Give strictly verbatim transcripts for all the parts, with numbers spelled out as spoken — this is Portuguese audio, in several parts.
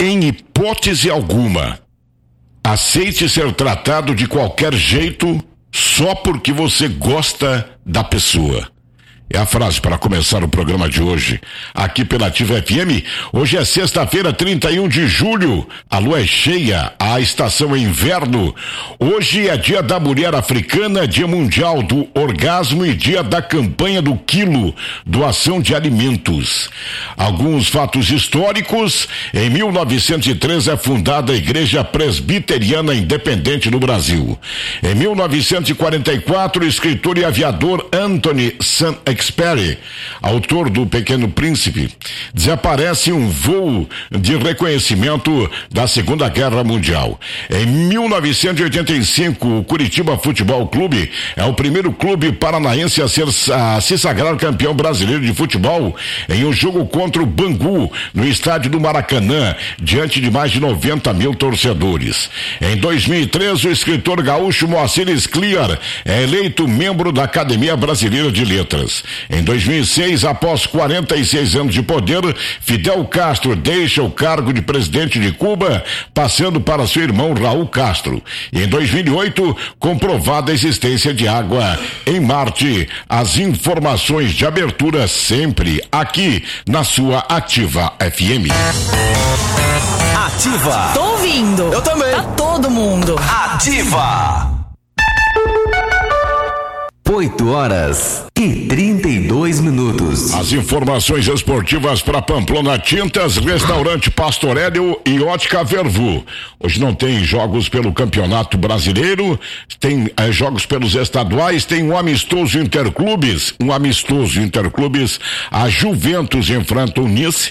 Em hipótese alguma, aceite ser tratado de qualquer jeito só porque você gosta da pessoa. É a frase para começar o programa de hoje, aqui pela Ativa F M. Hoje é sexta-feira, trinta e um de julho, a lua é cheia, a estação é inverno. Hoje é dia da mulher africana, dia mundial do orgasmo e dia da campanha do quilo, doação de alimentos. Alguns fatos históricos: em mil novecentos e três é fundada a Igreja Presbiteriana Independente no Brasil. Em mil novecentos e quarenta e quatro, o escritor e aviador Anthony Saint-Exupéry, autor do Pequeno Príncipe, desaparece em um voo de reconhecimento da Segunda Guerra Mundial. Em mil novecentos e oitenta e cinco, o Curitiba Futebol Clube é o primeiro clube paranaense a, ser, a se sagrar campeão brasileiro de futebol em um jogo contra o Bangu, no estádio do Maracanã, diante de mais de noventa mil torcedores. Em dois mil e três, o escritor gaúcho Moacir Scliar é eleito membro da Academia Brasileira de Letras. Em dois mil e seis, após quarenta e seis anos de poder, Fidel Castro deixa o cargo de presidente de Cuba, passando para seu irmão Raul Castro. E em dois mil e oito, comprovada a existência de água em Marte. As informações de abertura sempre aqui na sua Ativa F M. Ativa. Tô ouvindo. Eu também. Tá todo mundo. Ativa. oito horas e trinta e dois minutos. As informações esportivas para Pamplona Tintas, Restaurante Pastorélio e Ótica Vervu. Hoje não tem jogos pelo Campeonato Brasileiro, tem eh, jogos pelos estaduais, tem um amistoso interclubes, um amistoso interclubes, a Juventus enfrenta o Nice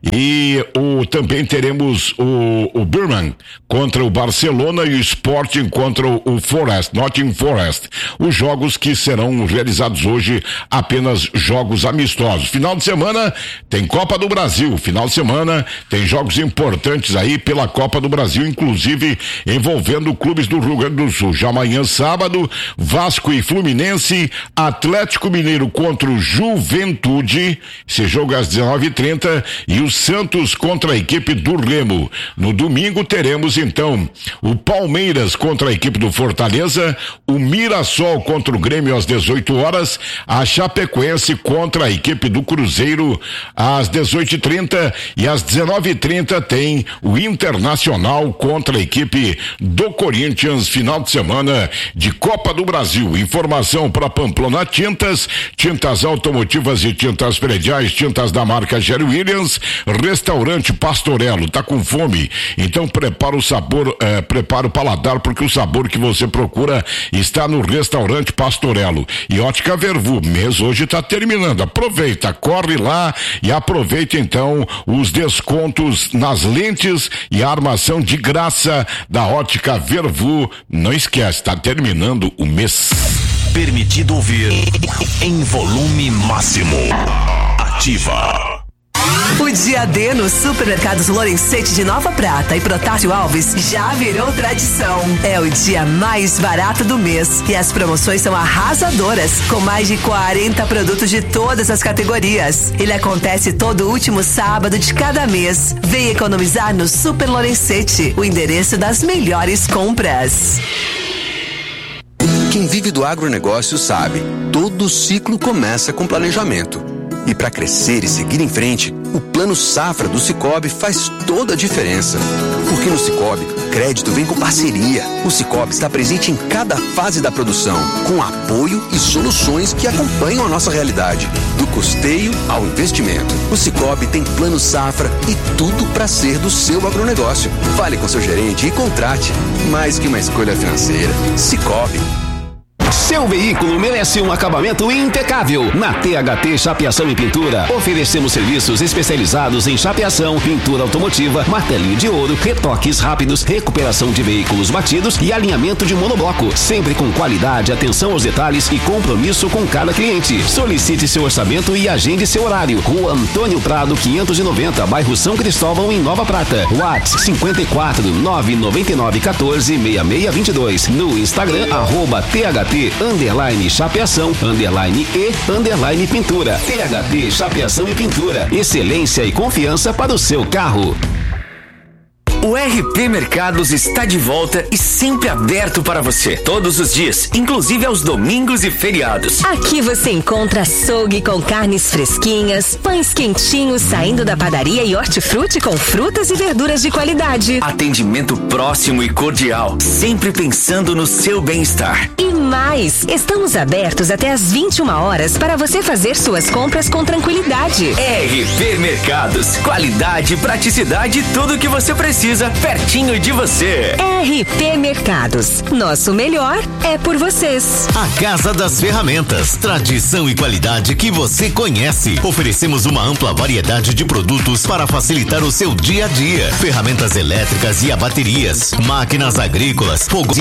e o, também teremos o, o Birmingham contra o Barcelona e o Sporting contra o, o Forest, Nottingham Forest. Os jogos que serão realizados hoje, apenas jogos amistosos. Final de semana tem Copa do Brasil, final de semana tem jogos importantes aí pela Copa do Brasil, inclusive envolvendo clubes do Rio Grande do Sul. Já amanhã, sábado, Vasco e Fluminense, Atlético Mineiro contra o Juventude, esse jogo às dezenove e trinta, e o Santos contra a equipe do Remo. No domingo teremos então o Palmeiras contra a equipe do Fortaleza, o Mirassol contra o Grêmio às dezoito horas, a Chapecoense contra a equipe do Cruzeiro às dezoito e trinta e às dezenove e trinta tem o Internacional contra a equipe do Corinthians, final de semana de Copa do Brasil. Informação para Pamplona Tintas, tintas automotivas e tintas prediais, tintas da marca Jerry Williams, Restaurante Pastorello. Tá com fome? Então prepara o sabor, eh, prepara o paladar, porque o sabor que você procura está no Restaurante Pastorello. E Ótica Vervu, mês hoje está terminando. Aproveita, corre lá e aproveita então os descontos nas lentes e a armação de graça da Ótica Vervu. Não esquece, está terminando o mês. Permitido ouvir em volume máximo. Ativa. O dia D no Supermercados Lorenzetti de Nova Prata e Protásio Alves já virou tradição. É o dia mais barato do mês e as promoções são arrasadoras, com mais de quarenta produtos de todas as categorias. Ele acontece todo último sábado de cada mês. Vem economizar no Super Lorenzetti, o endereço das melhores compras. Quem vive do agronegócio sabe, todo ciclo começa com planejamento. E para crescer e seguir em frente, o Plano Safra do Sicoob faz toda a diferença. Porque no Sicoob, crédito vem com parceria. O Sicoob está presente em cada fase da produção, com apoio e soluções que acompanham a nossa realidade. Do custeio ao investimento. O Sicoob tem Plano Safra e tudo para ser do seu agronegócio. Fale com seu gerente e contrate. Mais que uma escolha financeira. Sicoob. Seu veículo merece um acabamento impecável. Na T H T Chapeação e Pintura, oferecemos serviços especializados em chapeação, pintura automotiva, martelinho de ouro, retoques rápidos, recuperação de veículos batidos e alinhamento de monobloco. Sempre com qualidade, atenção aos detalhes e compromisso com cada cliente. Solicite seu orçamento e agende seu horário. Rua Antônio Prado, quinhentos e noventa, bairro São Cristóvão, em Nova Prata. WhatsApp cinquenta e quatro, nove nove nove, quatorze, seis seis vinte e dois. No Instagram, arroba T H T underline chapeação, underline e, underline pintura. T H T Chapeação e Pintura. Excelência e confiança para o seu carro. O R P Mercados está de volta e sempre aberto para você, todos os dias, inclusive aos domingos e feriados. Aqui você encontra açougue com carnes fresquinhas, pães quentinhos saindo da padaria e hortifruti com frutas e verduras de qualidade. Atendimento próximo e cordial, sempre pensando no seu bem-estar. E mais, estamos abertos até às vinte e uma horas para você fazer suas compras com tranquilidade. R P Mercados, qualidade, praticidade e tudo o que você precisa pertinho de você. R P Mercados, nosso melhor é por vocês. A Casa das Ferramentas, tradição e qualidade que você conhece. Oferecemos uma ampla variedade de produtos para facilitar o seu dia a dia. Ferramentas elétricas e a baterias, máquinas agrícolas, fogos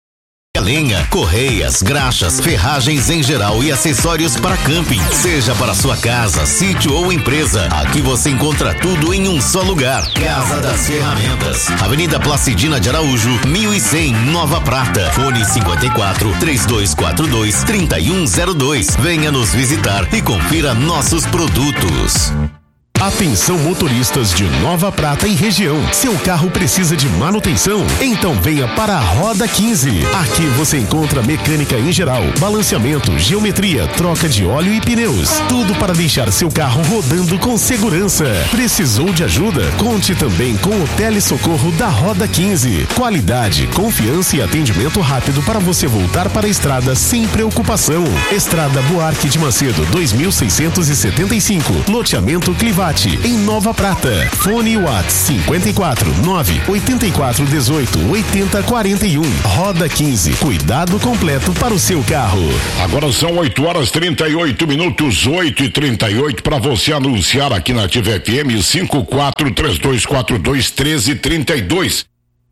a lenha, correias, graxas, ferragens em geral e acessórios para camping. Seja para sua casa, sítio ou empresa, aqui você encontra tudo em um só lugar. Casa das Ferramentas, Avenida Placidina de Araújo, mil e cem, Nova Prata. Fone cinquenta e quatro, três dois quatro dois, três um zero dois. Venha nos visitar e confira nossos produtos. Atenção motoristas de Nova Prata e região. Seu carro precisa de manutenção? Então venha para a Roda quinze. Aqui você encontra mecânica em geral, balanceamento, geometria, troca de óleo e pneus. Tudo para deixar seu carro rodando com segurança. Precisou de ajuda? Conte também com o telesocorro da Roda quinze. Qualidade, confiança e atendimento rápido para você voltar para a estrada sem preocupação. Estrada Buarque de Macedo, dois mil seiscentos e setenta e cinco. Loteamento Clivate, em Nova Prata. Fone Whats cinquenta e quatro, nove, oitenta e quatro, dezoito, oitenta, quarenta e um. Roda quinze, cuidado completo para o seu carro. Agora são oito horas trinta e oito minutos, oito e trinta e oito, para você anunciar aqui na Ativa F M. Cinco quatro três dois quatro dois, treze trinta e dois.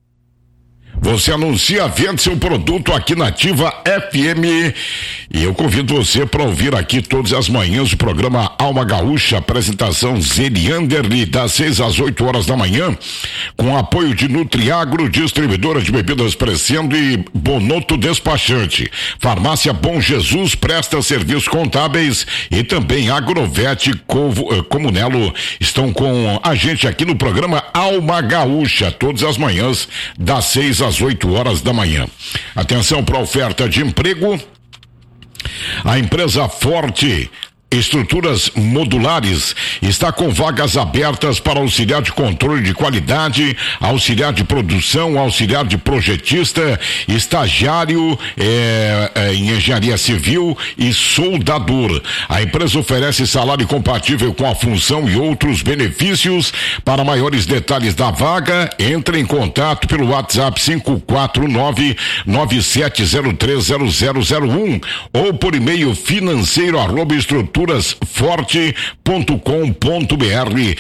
Você anuncia, vende seu produto aqui na Ativa F M. E eu convido você para ouvir aqui todas as manhãs o programa Alma Gaúcha, apresentação Zelianderli, das seis às oito horas da manhã, com apoio de Nutriagro, distribuidora de bebidas Crescendo, e Bonoto Despachante. Farmácia Bom Jesus presta serviços contábeis, e também Agrovete Covo, Comunelo estão com a gente aqui no programa Alma Gaúcha, todas as manhãs, das seis às oito horas da manhã. Atenção para a oferta de emprego. A empresa Forte Estruturas Modulares está com vagas abertas para auxiliar de controle de qualidade, auxiliar de produção, auxiliar de projetista, estagiário é, é, em engenharia civil e soldador. A empresa oferece salário compatível com a função e outros benefícios. Para maiores detalhes da vaga, entre em contato pelo WhatsApp cinco quatro nove, nove sete zero três zero zero zero um ou por e-mail financeiro arroba estrutura forte ponto com ponto br.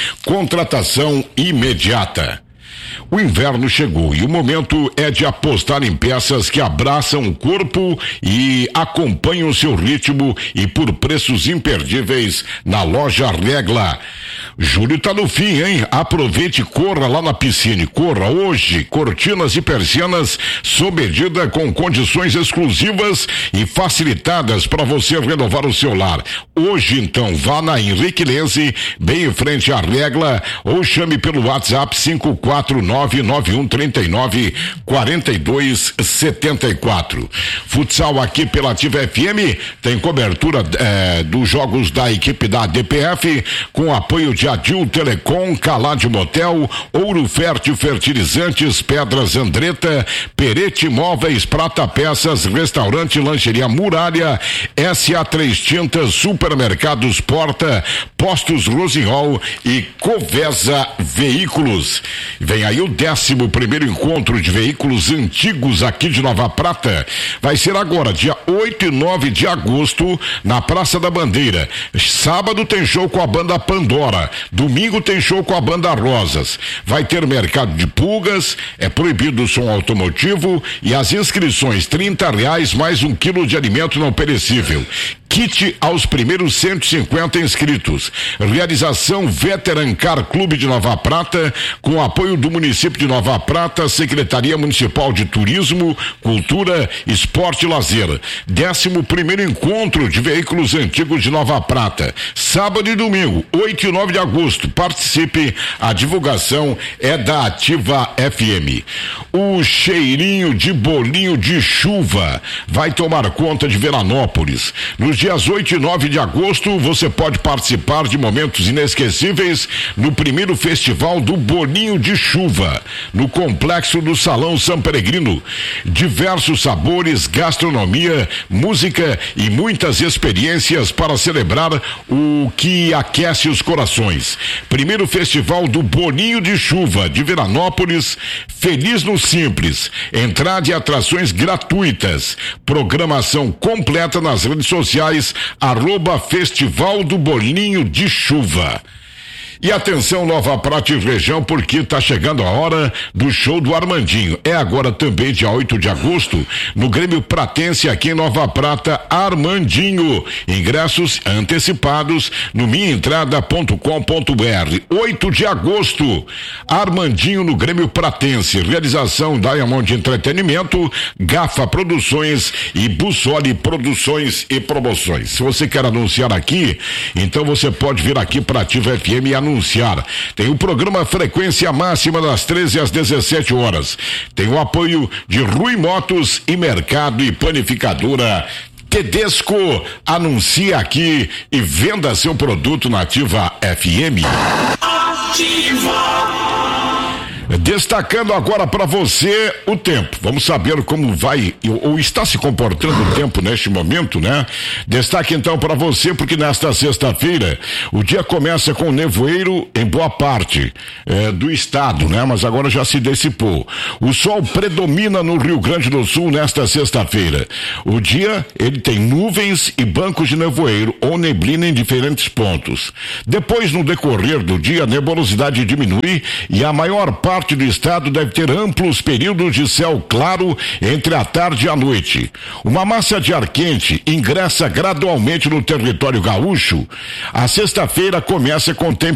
Contratação imediata. O inverno chegou e o momento é de apostar em peças que abraçam o corpo e acompanham o seu ritmo, e por preços imperdíveis na Loja Regla. Julho tá no fim, hein? Aproveite e corra lá na Piscine. Corra hoje. Cortinas e persianas sob medida, com condições exclusivas e facilitadas para você renovar o seu lar. Hoje, então, vá na Henrique Lenze, bem em frente à Regla, ou chame pelo WhatsApp cinco quatro nove, nove um três nove, quatro dois sete quatro. Futsal aqui pela Ativa F M tem cobertura eh, dos jogos da equipe da D P F, com apoio de Adil Telecom, Calade Motel, Ouro Fértil Fertilizantes, Pedras Andretta, Perete Móveis, Prata Peças, Restaurante Lancheria Muralha, S A três Tintas, Supermercados Porta, Postos Rosinhol e Covesa Veículos. Vem aí o décimo primeiro encontro de veículos antigos aqui de Nova Prata. Vai ser agora, dia oito e nove de agosto, na Praça da Bandeira. Sábado tem show com a banda Pandora. Domingo tem show com a banda Rosas. Vai ter mercado de pulgas, é proibido o som automotivo, e as inscrições trinta reais mais um quilo de alimento não perecível. Kit aos primeiros cento e cinquenta inscritos. Realização Veteran Car Clube de Nova Prata, com apoio do município de Nova Prata, Secretaria Municipal de Turismo, Cultura, Esporte e Lazer. Décimo primeiro encontro de veículos antigos de Nova Prata. Sábado e domingo, oito e nove de agosto. Participe, a divulgação é da Ativa F M. O cheirinho de bolinho de chuva vai tomar conta de Veranópolis. Nos dias oito e nove de agosto, você pode participar de momentos inesquecíveis no primeiro festival do Bolinho de Chuva, no complexo do Salão São Peregrino. Diversos sabores, gastronomia, música e muitas experiências para celebrar o que aquece os corações. Primeiro festival do Bolinho de Chuva de Veranópolis, Feliz no Simples. Entrada e atrações gratuitas. Programação completa nas redes sociais, arroba Festival do Bolinho de Chuva. E atenção, Nova Prata e região, porque está chegando a hora do show do Armandinho. É agora também, dia oito de agosto, no Grêmio Pratense, aqui em Nova Prata, Armandinho. Ingressos antecipados no minha entrada ponto com ponto b r. oito de agosto, Armandinho no Grêmio Pratense. Realização Diamond Entretenimento, Gafa Produções e Bussoli Produções e Promoções. Se você quer anunciar aqui, então você pode vir aqui para Ativa F M e anunciar. Tem o programa Frequência Máxima das treze às dezessete horas. Tem o apoio de Rui Motos e Mercado e Panificadora Tedesco. Anuncia aqui e venda seu produto na Ativa F M. Ativa. Destacando agora para você o tempo. Vamos saber como vai ou está se comportando o tempo neste momento, né? Destaque então para você, porque nesta sexta-feira o dia começa com nevoeiro em boa parte é, do estado, né? Mas agora já se dissipou. O sol predomina no Rio Grande do Sul nesta sexta-feira. O dia, ele tem nuvens e bancos de nevoeiro ou neblina em diferentes pontos. Depois, no decorrer do dia, a nebulosidade diminui e a maior parte do estado deve ter amplos períodos de céu claro entre a tarde e a noite. Uma massa de ar quente ingressa gradualmente no território gaúcho. A sexta-feira começa com tempo